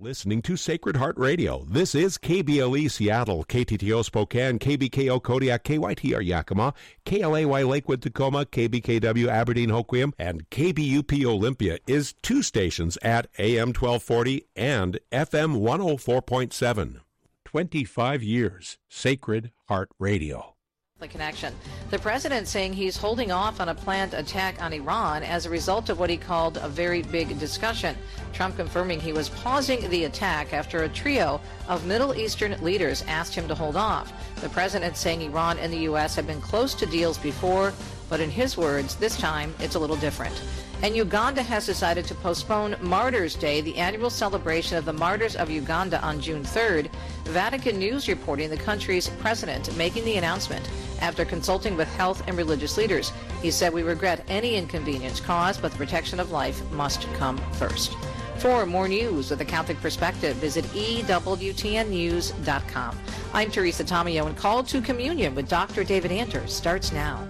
Listening to Sacred Heart Radio. This is KBLE Seattle, KTTO Spokane, KBKO Kodiak, KYTR Yakima, KLAY Lakewood Tacoma, KBKW Aberdeen Hoquiam, and KBUP Olympia is 2 stations at AM 1240 and FM 104.7. 25 years, Sacred Heart Radio. The connection. The president saying he's holding off on a planned attack on Iran as a result of what he called a very big discussion. Trump confirming he was pausing the attack after a trio of Middle Eastern leaders asked him to hold off. The president saying Iran and the U.S. have been close to deals before, but in his words, this time it's a little different. And Uganda has decided to postpone Martyrs' Day, the annual celebration of the martyrs of Uganda, on June 3rd. Vatican News reporting the country's president making the announcement after consulting with health and religious leaders. He said, "We regret any inconvenience caused, but the protection of life must come first." For more news with a Catholic perspective, visit EWTNnews.com. I'm Teresa Tomeo, and Call to Communion with Dr. David Anders starts now.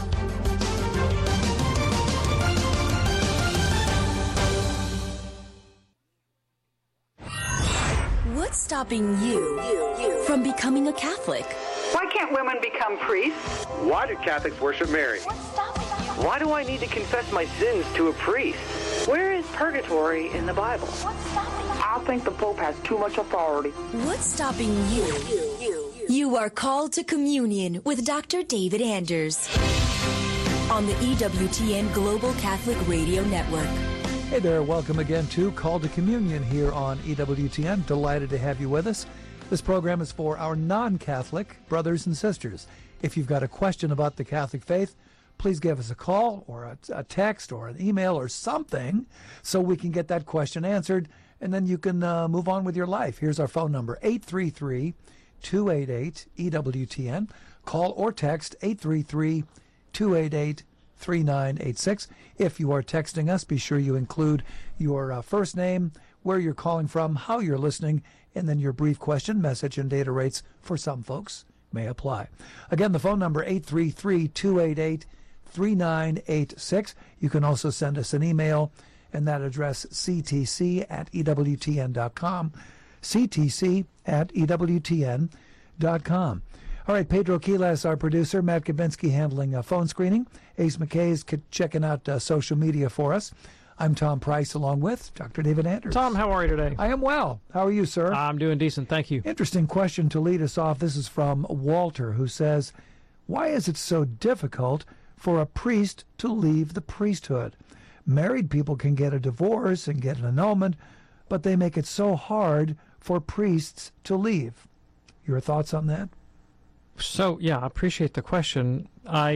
What's stopping you from becoming a Catholic? Why can't women become priests? Why do Catholics worship Mary? What's stopping you? Why do I need to confess my sins to a priest? Where is purgatory in the Bible? What's stopping you? I think the Pope has too much authority. What's stopping you? You are called to communion with Dr. David Anders on the EWTN Global Catholic Radio Network. Hey there, welcome again to Call to Communion here on EWTN. Delighted to have you with us. This program is for our non-Catholic brothers and sisters. If you've got a question about the Catholic faith, please give us a call or a text or an email or something so we can get that question answered, and then you can move on with your life. Here's our phone number, 833-288-EWTN. Call or text 833-288-3986. If you are texting us, be sure you include your first name, where you're calling from, how you're listening, and then your brief question, message, and data rates for some folks may apply. Again, the phone number, 833-288-3986. You can also send us an email, and that address, ctc@ewtn.com, ctc@ewtn.com. All right, Pedro Quiles, our producer, Matt Kabinski handling phone screening. Ace McKay is checking out social media for us. I'm Tom Price, along with Dr. David Anders. Tom, how are you today? I am well. How are you, sir? I'm doing decent, thank you. Interesting question to lead us off. This is from Walter, who says, why is it so difficult for a priest to leave the priesthood? Married people can get a divorce and get an annulment, but they make it so hard for priests to leave. Your thoughts on that? So, yeah, I appreciate the question.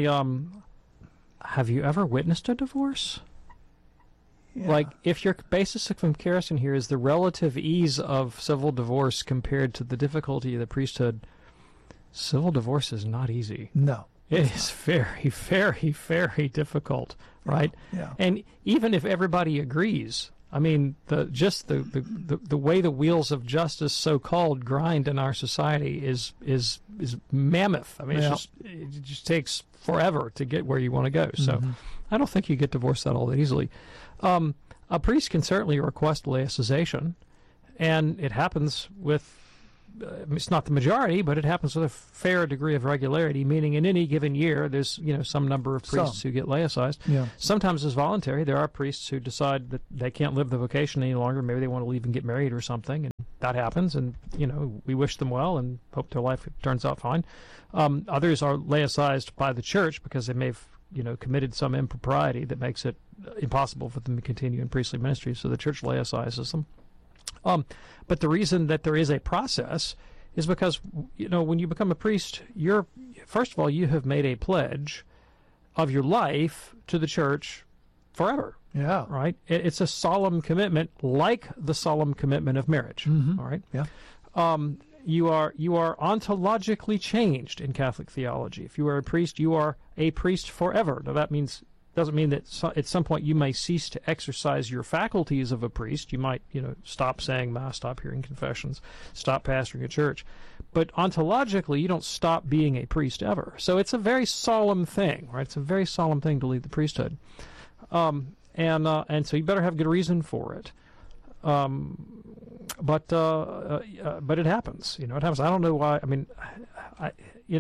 Have you ever witnessed a divorce? Yeah. Like, if your basis of comparison here is the relative ease of civil divorce compared to the difficulty of the priesthood, civil divorce is not easy. No. It is very, very, very difficult, right? Yeah. And even if everybody agrees, I mean, the way the wheels of justice, so-called, grind in our society is mammoth. I mean, it just takes forever to get where you want to go. So I don't think you get divorced all that easily. A priest can certainly request laicization, and it happens with, it's not the majority, but it happens with a fair degree of regularity, meaning in any given year there's some number of priests who get laicized. Yeah. Sometimes it's voluntary. There are priests who decide that they can't live the vocation any longer. Maybe they want to leave and get married or something, and that happens, and we wish them well and hope their life turns out fine. Others are laicized by the church because they may have committed some impropriety that makes it impossible for them to continue in priestly ministry, so the church laicizes them. But the reason that there is a process is because, when you become a priest, first of all, you have made a pledge of your life to the church forever. Yeah. Right? It's a solemn commitment, like the solemn commitment of marriage. All right? Yeah. You are ontologically changed in Catholic theology. If you are a priest, you are a priest forever. Now, that doesn't mean that at some point you may cease to exercise your faculties of a priest. You might, stop saying Mass, stop hearing confessions, stop pastoring a church. But ontologically, you don't stop being a priest ever. So it's a very solemn thing, right? It's a very solemn thing to leave the priesthood. And so you better have good reason for it. But it happens. It happens. I don't know why. I mean, I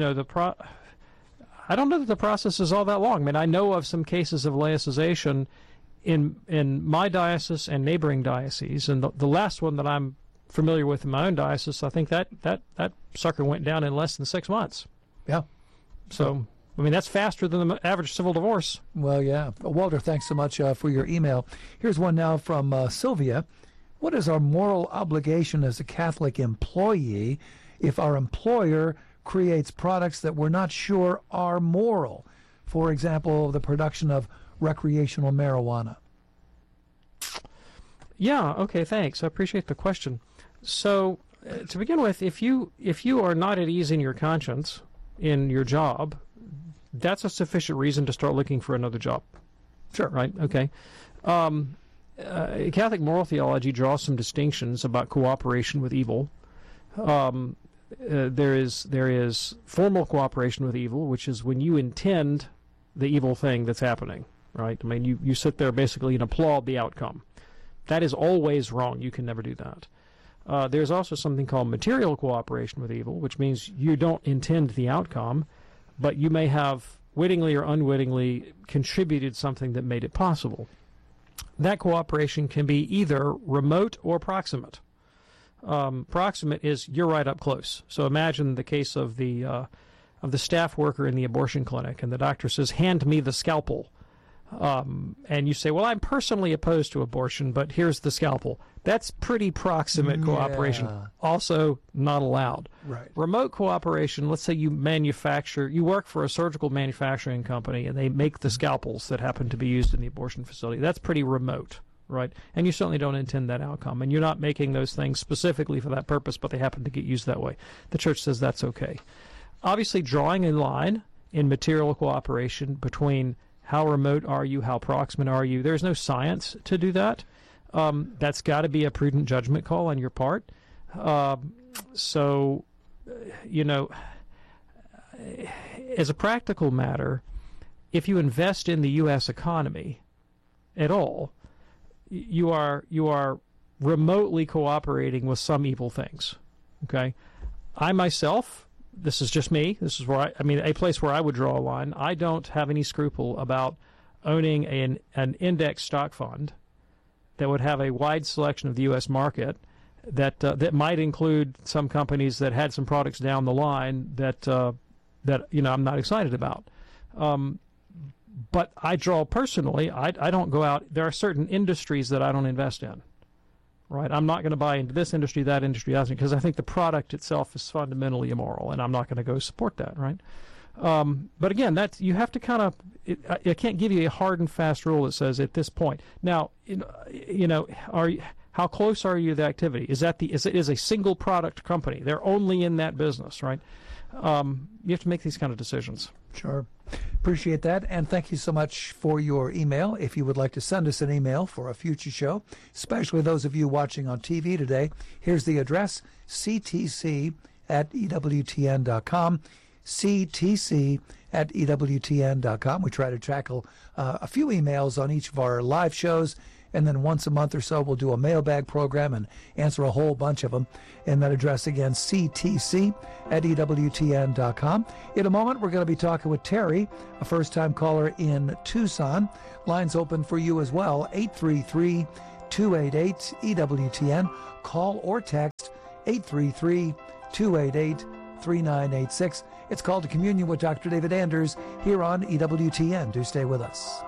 don't know that the process is all that long. I mean, I know of some cases of laicization in my diocese and neighboring dioceses, and the last one that I'm familiar with in my own diocese, I think that sucker went down in less than 6 months. Yeah. So, I mean, that's faster than the average civil divorce. Well, yeah. Walter, thanks so much for your email. Here's one now from Sylvia. What is our moral obligation as a Catholic employee if our employer creates products that we're not sure are moral? For example, the production of recreational marijuana. Yeah, okay, thanks. I appreciate the question. So, to begin with, if you are not at ease in your conscience in your job, that's a sufficient reason to start looking for another job. Sure. Right? Okay. Catholic moral theology draws some distinctions about cooperation with evil. There is formal cooperation with evil, which is when you intend the evil thing that's happening, right? I mean, you sit there basically and applaud the outcome. That is always wrong. You can never do that. There's also something called material cooperation with evil, which means you don't intend the outcome, but you may have wittingly or unwittingly contributed something that made it possible. That cooperation can be either remote or proximate. Proximate is you're right up close. So imagine the case of the staff worker in the abortion clinic, and the doctor says, "Hand me the scalpel." And you say, "Well, I'm personally opposed to abortion, but here's the scalpel." That's pretty proximate cooperation. Also not allowed. Right. Remote cooperation, let's say you work for a surgical manufacturing company, and they make the scalpels that happen to be used in the abortion facility. That's pretty remote, right? And you certainly don't intend that outcome. And you're not making those things specifically for that purpose, but they happen to get used that way. The church says that's okay. Obviously, drawing a line in material cooperation between how remote are you, how proximate are you, there's no science to do that. That's got to be a prudent judgment call on your part. So, as a practical matter, if you invest in the U.S. economy at all, you are remotely cooperating with some evil things. Okay, I myself, this is just me. This is where a place where I would draw a line. I don't have any scruple about owning an index stock fund that would have a wide selection of the U.S. market that might include some companies that had some products down the line that I'm not excited about. But I draw personally. I don't go out. There are certain industries that I don't invest in. Right, I'm not going to buy into this industry, that industry, because I think the product itself is fundamentally immoral, and I'm not going to go support that. Right, but again, you have to kind of. I can't give you a hard and fast rule that says at this point. Now, how close are you to the activity? Is a single product company? They're only in that business, right? You have to make these kind of decisions. Sure. Appreciate that, and thank you so much for your email. If you would like to send us an email for a future show, especially those of you watching on TV today, here's the address, ctc@ewtn.com, ctc@ewtn.com. We try to tackle a few emails on each of our live shows, and then once a month or so we'll do a mailbag program and answer a whole bunch of them. And that address again, ctc@ewtn.com. In a moment, we're going to be talking with Terry, a first-time caller in Tucson. Lines open for you as well, 833-288-EWTN. Call or text 833-288-3986. It's called to Communion with Dr. David Anders here on EWTN. Do stay with us.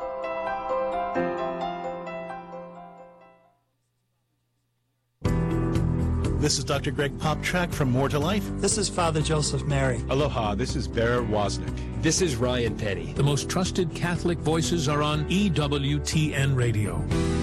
This is Dr. Greg Poptrak from More to Life. This is Father Joseph Mary. Aloha, this is Bear Wozniak. This is Ryan Petty. The most trusted Catholic voices are on EWTN Radio.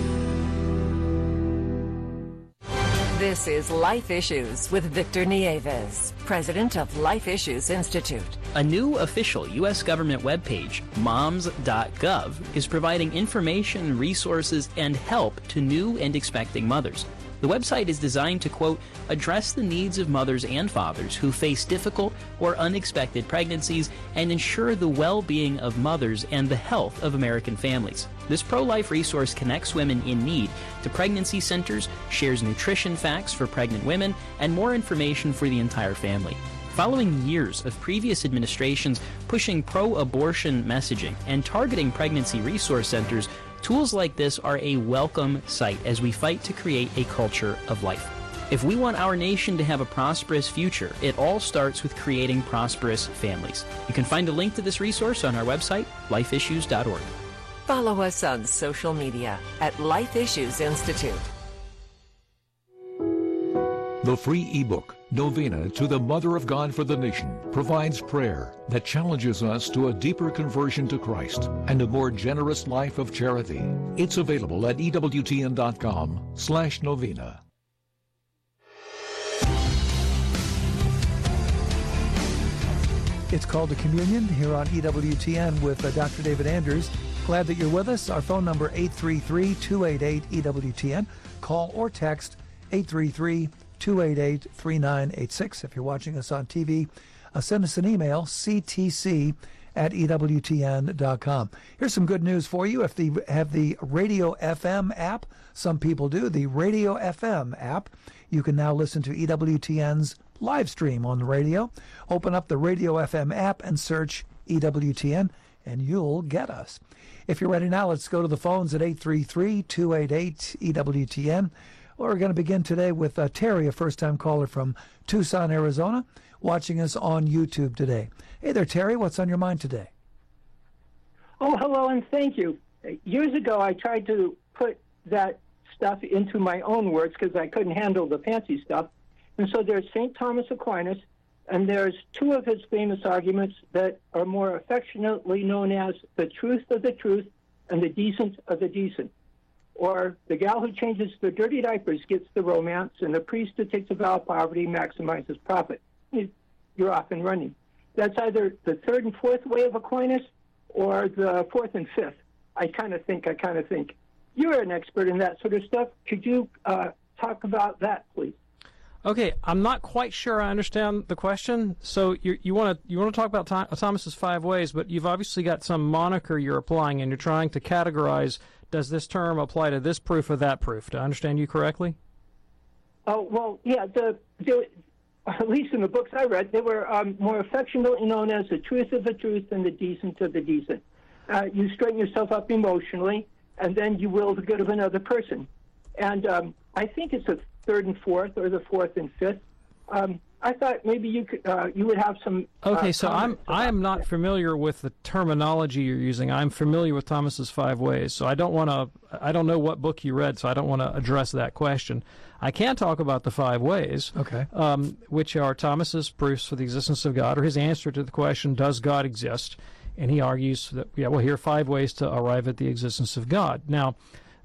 This is Life Issues with Victor Nieves, president of Life Issues Institute. A new official U.S. government webpage, moms.gov, is providing information, resources, and help to new and expecting mothers. The website is designed to, quote, address the needs of mothers and fathers who face difficult or unexpected pregnancies and ensure the well-being of mothers and the health of American families. This pro-life resource connects women in need to pregnancy centers, shares nutrition facts for pregnant women, and more information for the entire family. Following years of previous administrations pushing pro-abortion messaging and targeting pregnancy resource centers, tools like this are a welcome sight as we fight to create a culture of life. If we want our nation to have a prosperous future, it all starts with creating prosperous families. You can find a link to this resource on our website, lifeissues.org. Follow us on social media at Life Issues Institute. The free ebook, Novena to the Mother of God for the Nation, provides prayer that challenges us to a deeper conversion to Christ and a more generous life of charity. It's available at EWTN.com/novena. It's called to Communion here on EWTN with Dr. David Anders. Glad that you're with us. Our phone number 833-288-EWTN. Call or text 833-288-3986. If you're watching us on TV, send us an email, ctc@ewtn.com. Here's some good news for you. If you have the Radio FM app, some people do, the Radio FM app, you can now listen to EWTN's live stream on the radio. Open up the Radio FM app and search EWTN, and you'll get us. If you're ready now, let's go to the phones at 833-288-EWTN. We're going to begin today with Terry, a first-time caller from Tucson, Arizona, watching us on YouTube today. Hey there, Terry. What's on your mind today? Oh, hello, and thank you. Years ago, I tried to put that stuff into my own words because I couldn't handle the fancy stuff. And so there's St. Thomas Aquinas, and there's two of his famous arguments that are more affectionately known as the truth of the truth and the decent of the decent. Or the gal who changes the dirty diapers gets the romance, and the priest who takes a vow of poverty maximizes profit. You're off and running. That's either the third and fourth way of Aquinas or the fourth and fifth. I kind of think. You're an expert in that sort of stuff. Could you talk about that, please? Okay, I'm not quite sure I understand the question. So you want to talk about Thomas's five ways, but you've obviously got some moniker you're applying, and you're trying to categorize, does this term apply to this proof or that proof? Do I understand you correctly? Oh, well, yeah, at least in the books I read, they were more affectionately known as the truth of the truth and the decent of the decent. You straighten yourself up emotionally, and then you will the good of another person. And I think it's the third and fourth, or the fourth and fifth. I thought maybe you would have some. Okay, so I am not familiar with the terminology you're using. I'm familiar with Thomas's five ways, so I don't know what book you read, so I don't want to address that question. I can talk about the five ways, okay, which are Thomas's proofs for the existence of God, or his answer to the question, does God exist? And he argues that, here are five ways to arrive at the existence of God. Now,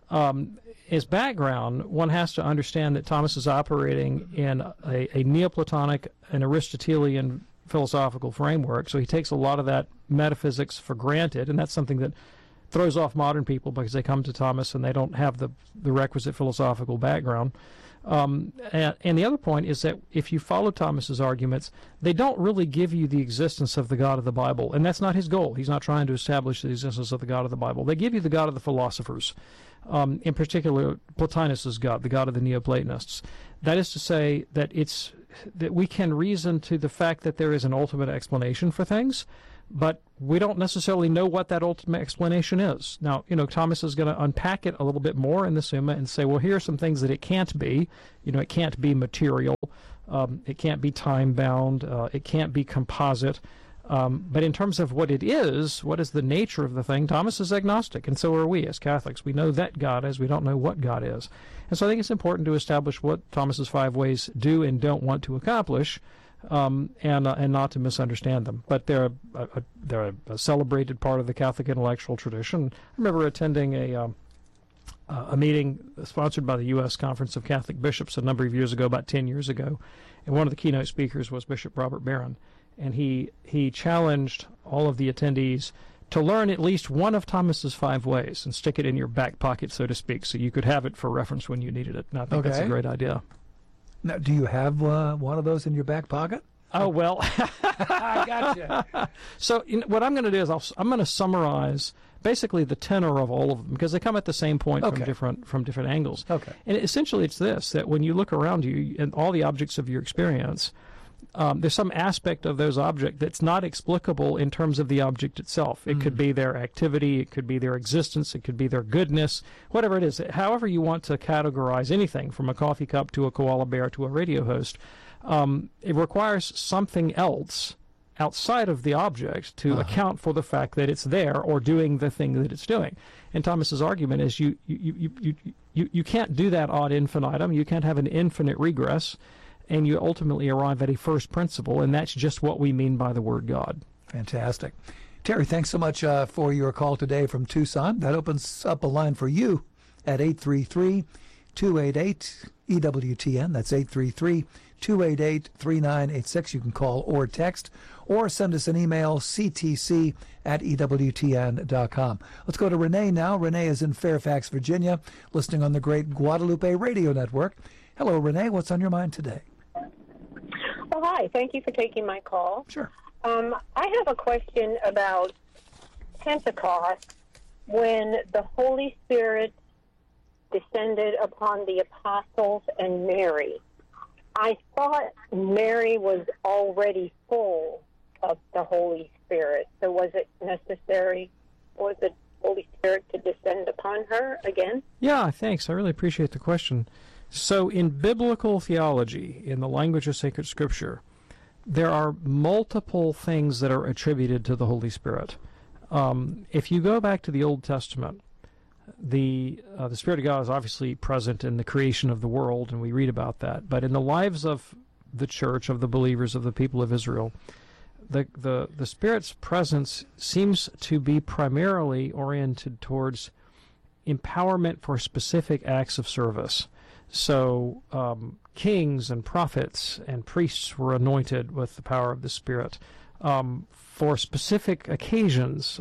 as background, one has to understand that Thomas is operating in a Neoplatonic and Aristotelian philosophical framework, so he takes a lot of that metaphysics for granted, and that's something that throws off modern people because they come to Thomas and they don't have the requisite philosophical background. And the other point is that if you follow Thomas's arguments, they don't really give you the existence of the God of the Bible, and that's not his goal. He's not trying to establish the existence of the God of the Bible. They give you the God of the philosophers. In particular, Plotinus's God, the God of the Neoplatonists. That is to say that we can reason to the fact that there is an ultimate explanation for things, but we don't necessarily know what that ultimate explanation is. Now, Thomas is going to unpack it a little bit more in the Summa and say, well, here are some things that it can't be. It can't be material. It can't be time-bound. It can't be composite. But in terms of what it is, what is the nature of the thing, Thomas is agnostic, and so are we as Catholics. We know that God is, we don't know what God is. And so I think it's important to establish what Thomas's five ways do and don't want to accomplish, and not to misunderstand them. But they're a celebrated part of the Catholic intellectual tradition. I remember attending a meeting sponsored by the U.S. Conference of Catholic Bishops a number of years ago, about 10 years ago, and one of the keynote speakers was Bishop Robert Barron. And he challenged all of the attendees to learn at least one of Thomas's five ways and stick it in your back pocket, so to speak, so you could have it for reference when you needed it. And I think that's a great idea. Now, do you have one of those in your back pocket? Oh, well. I gotcha. So what I'm going to do is I'm going to summarize basically the tenor of all of them, because they come at the same point from different angles. Okay. And essentially it's this, that when you look around you and all the objects of your experience, there's some aspect of those objects that's not explicable in terms of the object itself. It could be their activity, it could be their existence, it could be their goodness, whatever it is. However you want to categorize anything, from a coffee cup to a koala bear to a radio host, it requires something else outside of the object to account for the fact that it's there or doing the thing that it's doing. And Thomas's argument is you can't do that ad infinitum. You can't have an infinite regress, and you ultimately arrive at a first principle, and that's just what we mean by the word God. Fantastic. Terry, thanks so much for your call today from Tucson. That opens up a line for you at 833-288-EWTN. That's 833-288-3986. You can call or text or send us an email, ctc@ewtn.com. Let's go to Renee now. Renee is in Fairfax, Virginia, listening on the great Guadalupe Radio Network. Hello, Renee. What's on your mind today? Oh, hi. Thank you for taking my call. Sure. I have a question about Pentecost, when the Holy Spirit descended upon the apostles and Mary. I thought Mary was already full of the Holy Spirit. So was it necessary for the Holy Spirit to descend upon her again? Yeah, thanks. I really appreciate the question. So in biblical theology, in the language of sacred scripture, there are multiple things that are attributed to the Holy Spirit. If you go back to the Old Testament, the Spirit of God is obviously present in the creation of the world, and we read about that. But in the lives of the church, of the believers, of the people of Israel, the Spirit's presence seems to be primarily oriented towards empowerment for specific acts of service. So kings and prophets and priests were anointed with the power of the Spirit for specific occasions.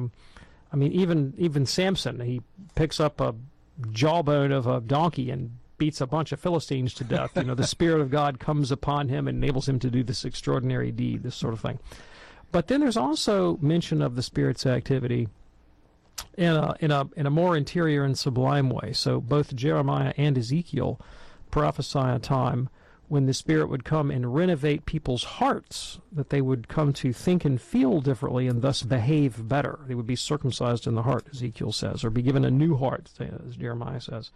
I mean, even Samson, he picks up a jawbone of a donkey and beats a bunch of Philistines to death. You know, the Spirit of God comes upon him and enables him to do this extraordinary deed, this sort of thing. But then there's also mention of the Spirit's activity in a more interior and sublime way. So both Jeremiah and Ezekiel prophesy a time when the Spirit would come and renovate people's hearts, that they would come to think and feel differently and thus behave better. They would be circumcised in the heart, Ezekiel says, or be given a new heart, as Jeremiah says.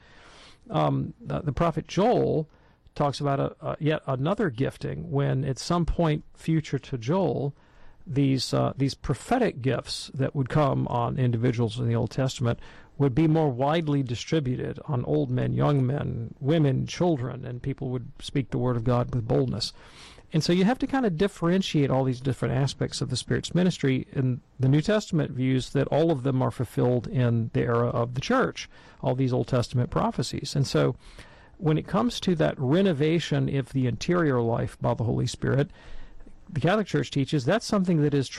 The prophet Joel talks about yet another gifting, when at some point future to Joel, these prophetic gifts that would come on individuals in the Old Testament would be more widely distributed on old men, young men, women, children, and people would speak the word of God with boldness. And so you have to kind of differentiate all these different aspects of the Spirit's ministry, and the New Testament views that all of them are fulfilled in the era of the church, all these Old Testament prophecies. And so when it comes to that renovation of the interior life by the Holy Spirit, the Catholic Church teaches that's something that is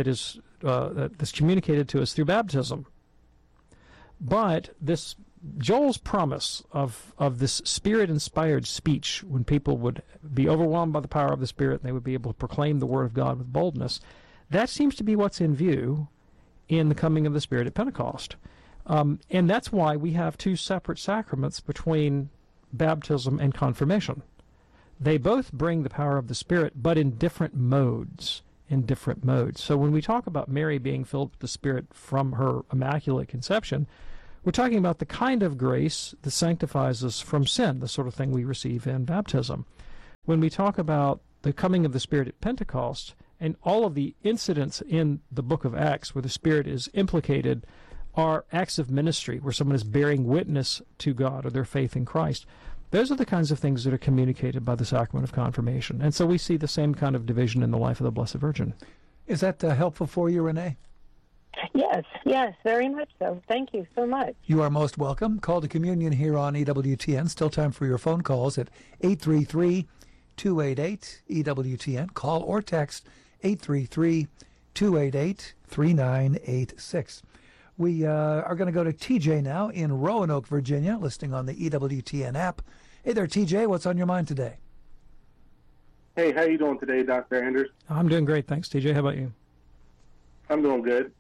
that's communicated to us through baptism. But this Joel's promise of this Spirit-inspired speech, when people would be overwhelmed by the power of the Spirit and they would be able to proclaim the Word of God with boldness, that seems to be what's in view in the coming of the Spirit at Pentecost. And that's why we have two separate sacraments between baptism and confirmation. They both bring the power of the Spirit, but in different modes. So when we talk about Mary being filled with the Spirit from her Immaculate Conception, we're talking about the kind of grace that sanctifies us from sin, the sort of thing we receive in baptism. When we talk about the coming of the Spirit at Pentecost, and all of the incidents in the book of Acts where the Spirit is implicated are acts of ministry, where someone is bearing witness to God or their faith in Christ. Those are the kinds of things that are communicated by the sacrament of confirmation. And so we see the same kind of division in the life of the Blessed Virgin. Is that helpful for you, Renee? Yes, very much so. Thank you so much. You are most welcome. Call to Communion here on EWTN. Still time for your phone calls at 833-288-EWTN. Call or text 833-288-3986. We are going to go to TJ now in Roanoke, Virginia, listening on the EWTN app. Hey there, TJ. What's on your mind today? Hey, how you doing today, Dr. Anders? I'm doing great, thanks, TJ. How about you? I'm doing good.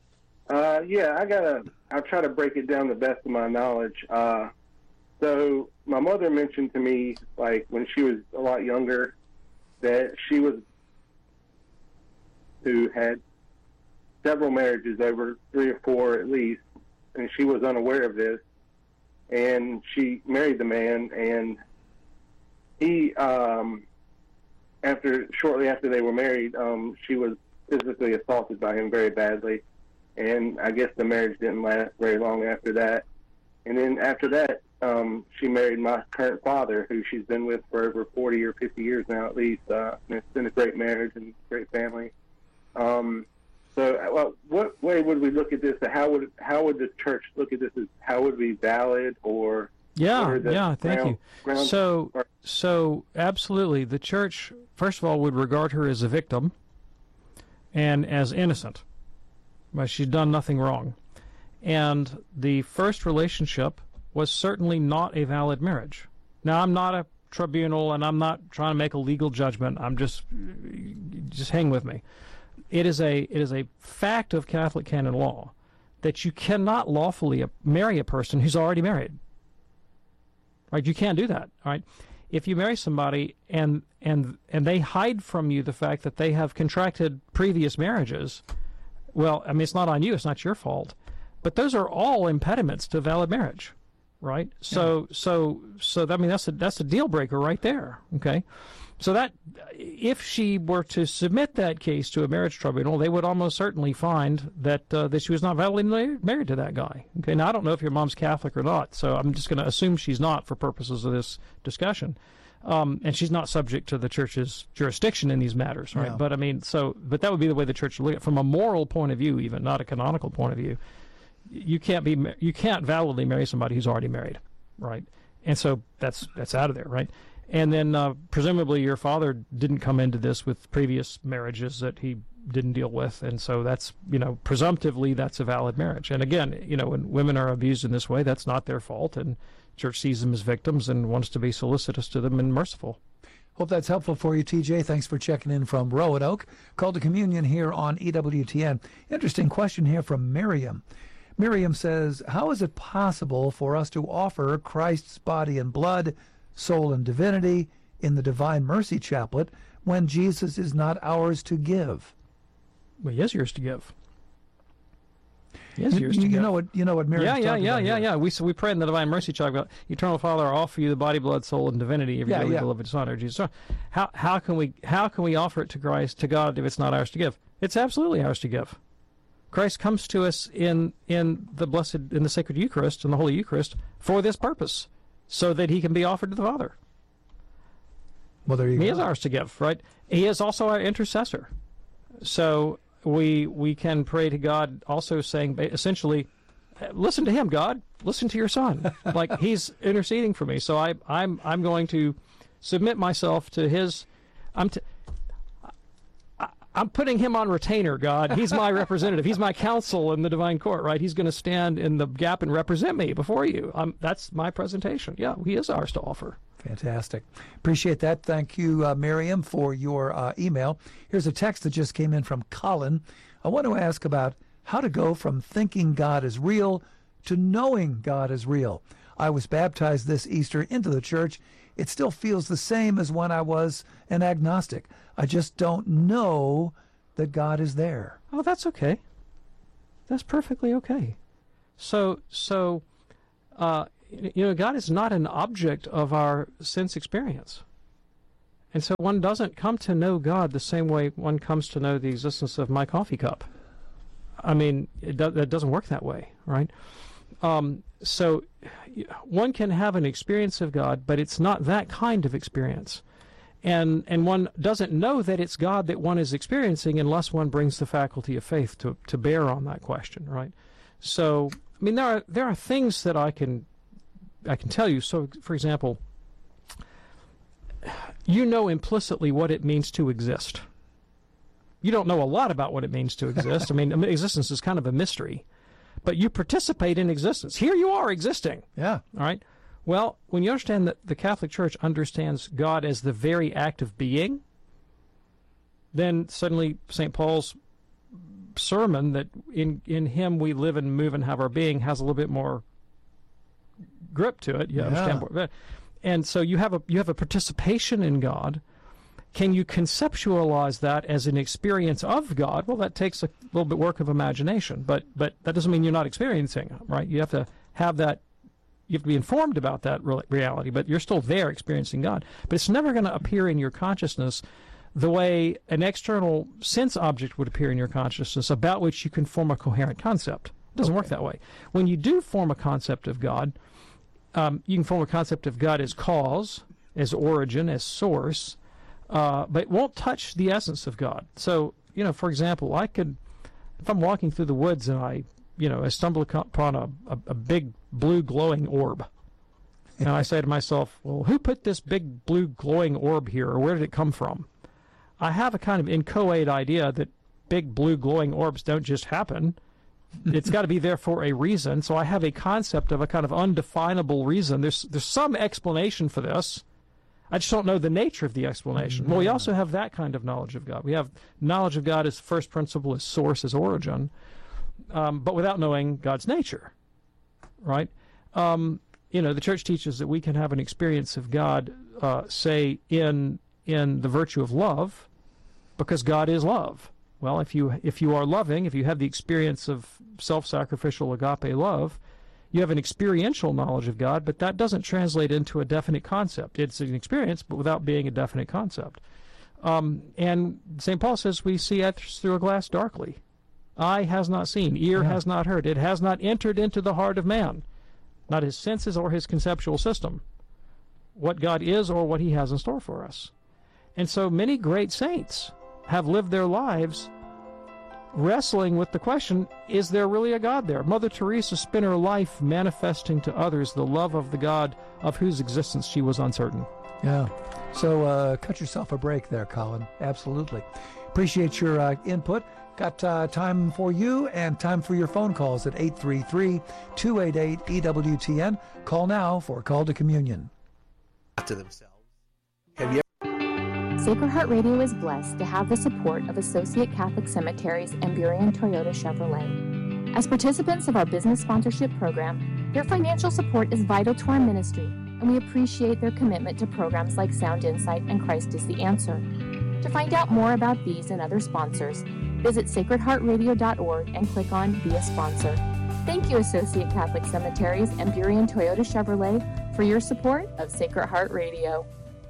I'll try to break it down the best of my knowledge. So my mother mentioned to me, like, when she was a lot younger, that she was who had several marriages, over 3 or 4 at least, and she was unaware of this. And she married the man, and he, shortly after they were married, she was physically assaulted by him very badly. And I guess the marriage didn't last very long after that. And then after that, she married my current father, who she's been with for over 40 or 50 years now, at least. And it's been a great marriage and great family. So, what way would we look at this? How would the church look at this? How would it be valid, or thank you. So absolutely, the church, first of all, would regard her as a victim and as innocent. But she's done nothing wrong. And the first relationship was certainly not a valid marriage. Now, I'm not a tribunal, and I'm not trying to make a legal judgment. I'm just hang with me. It is a fact of Catholic canon law that you cannot lawfully marry a person who's already married. Right? You can't do that. Right? If you marry somebody and they hide from you the fact that they have contracted previous marriages, well, I mean, it's not on you. It's not your fault. But those are all impediments to valid marriage, right? So I mean, that's a deal breaker right there. Okay, so that if she were to submit that case to a marriage tribunal, they would almost certainly find that she was not validly married to that guy. Okay, now I don't know if your mom's Catholic or not, so I'm just going to assume she's not for purposes of this discussion. And she's not subject to the church's jurisdiction in these matters, right? Yeah. But I mean, but that would be the way the church would look at it from a moral point of view, even not a canonical point of view. You can't validly marry somebody who's already married, right? And so that's out of there, right? And then presumably your father didn't come into this with previous marriages that he didn't deal with, and so that's, presumptively that's a valid marriage. And again, when women are abused in this way, that's not their fault, and church sees them as victims and wants to be solicitous to them and merciful. Hope that's helpful for you, TJ. Thanks for checking in from Roanoke. Called to Communion here on EWTN. Interesting question here from Miriam. Miriam says, how is it possible for us to offer Christ's body and blood, soul and divinity in the Divine Mercy Chaplet when Jesus is not ours to give? Well, he is yours to give. He is yours to give. You know what Miriam's talking about here. We pray in the Divine Mercy Chaplet, Eternal Father, I offer you the body, blood, soul, and divinity of your dearly beloved Son, our Jesus. How can we offer it to Christ, to God, if it's not ours to give? It's absolutely ours to give. Christ comes to us in the sacred Eucharist, in the Holy Eucharist, for this purpose, so that he can be offered to the Father. Well, there you go. He is ours to give, right? He is also our intercessor. So we can pray to God, also saying, essentially, listen to him, God. Listen to your Son. Like, he's interceding for me. So I'm going to submit myself to his. I'm putting him on retainer, God. He's my representative. He's my counsel in the divine court, right? He's going to stand in the gap and represent me before you. That's my presentation. Yeah, he is ours to offer. Fantastic. Appreciate that. Thank you, Miriam, for your email. Here's a text that just came in from Colin. I want to ask about how to go from thinking God is real to knowing God is real. I was baptized this Easter into the church. It still feels the same as when I was an agnostic. I just don't know that God is there. Oh, that's okay. That's perfectly okay. So God is not an object of our sense experience. And so one doesn't come to know God the same way one comes to know the existence of my coffee cup. I mean, it doesn't work that way, right? So one can have an experience of God, but it's not that kind of experience. And one doesn't know that it's God that one is experiencing unless one brings the faculty of faith to bear on that question, right? So, I mean, there are things that I can tell you. So, for example, you know implicitly what it means to exist. You don't know a lot about what it means to exist. I mean, existence is kind of a mystery. But you participate in existence. Here you are existing. Yeah. All right? Well, when you understand that the Catholic Church understands God as the very act of being, then suddenly St. Paul's sermon that in him we live and move and have our being has a little bit more grip to it. You understand? And so you have a participation in God. Can you conceptualize that as an experience of God? Well, that takes a little bit work of imagination, but that doesn't mean you're not experiencing it, right? You have to have that. You have to be informed about that reality, but you're still there experiencing God. But it's never going to appear in your consciousness the way an external sense object would appear in your consciousness about which you can form a coherent concept. It doesn't work that way. When you do form a concept of God, you can form a concept of God as cause, as origin, as source, but it won't touch the essence of God. So, for example, I could, if I'm walking through the woods and I stumble upon a big blue glowing orb, and I say to myself, well, who put this big blue glowing orb here, or where did it come from? I have a kind of inchoate idea that big blue glowing orbs don't just happen. It's got to be there for a reason. So I have a concept of a kind of undefinable reason. There's some explanation for this. I just don't know the nature of the explanation. Well, we also have that kind of knowledge of God. We have knowledge of God as first principle, as source, as origin, but without knowing God's nature, right? The church teaches that we can have an experience of God, say, in the virtue of love, because God is love. Well, if you are loving, if you have the experience of self-sacrificial agape love, you have an experiential knowledge of God, but that doesn't translate into a definite concept. It's an experience, but without being a definite concept. And St. Paul says we see as through a glass darkly. Eye has not seen, ear has not heard. It has not entered into the heart of man, not his senses or his conceptual system, what God is or what he has in store for us. And so many great saints have lived their lives wrestling with the question, is there really a God there? Mother Teresa spent her life manifesting to others the love of the God of whose existence she was uncertain. Yeah. So cut yourself a break there, Colin. Absolutely. Appreciate your input. Got time for you and time for your phone calls at 833-288-EWTN. Call now for Call to Communion. To themselves. Have you Sacred Heart Radio is blessed to have the support of Associate Catholic Cemeteries and Burien Toyota Chevrolet. As participants of our business sponsorship program, their financial support is vital to our ministry, and we appreciate their commitment to programs like Sound Insight and Christ is the Answer. To find out more about these and other sponsors, visit sacredheartradio.org and click on Be a Sponsor. Thank you, Associate Catholic Cemeteries and Burien Toyota Chevrolet, for your support of Sacred Heart Radio.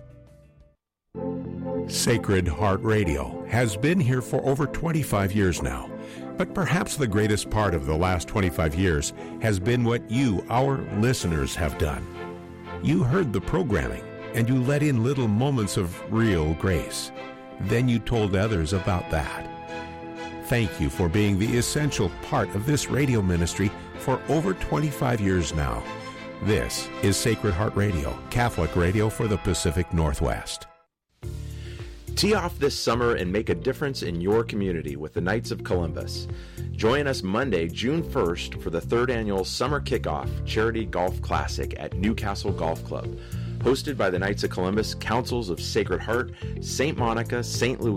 Sacred Heart Radio has been here for over 25 years now. But perhaps the greatest part of the last 25 years has been what you, our listeners, have done. You heard the programming, and you let in little moments of real grace. Then you told others about that. Thank you for being the essential part of this radio ministry for over 25 years now. This is Sacred Heart Radio, Catholic radio for the Pacific Northwest. Tee off this summer and make a difference in your community with the Knights of Columbus. Join us Monday, June 1st for the 3rd annual Summer Kickoff Charity Golf Classic at Newcastle Golf Club. Hosted by the Knights of Columbus, Councils of Sacred Heart, St. Monica, St. Louis,